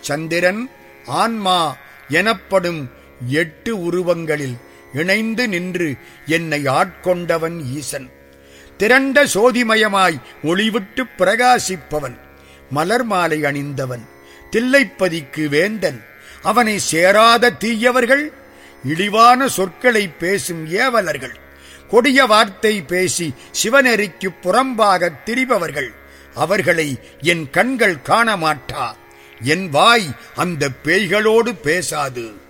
சந்திரன், ஆன்மா எனப்படும் 8 உருவங்களில் இணைந்து நின்று என்னை ஆட்கொண்டவன் ஈசன். திரண்ட சோதிமயமாய் ஒளிவிட்டு பிரகாசிப்பவன், மலர் மாலை அணிந்தவன், தில்லைப்பதிக்கு வேந்தன். அவனை சேராத தீயவர்கள், இழிவான சொற்களை பேசும் ஏவலர்கள், கொடிய வார்த்தை பேசி சிவநெறிக்கு புறம்பாக திரிபவர்கள், அவர்களை என் கண்கள் காண மாட்டா, என் வாய் அந்த பேய்களோடு பேசாது.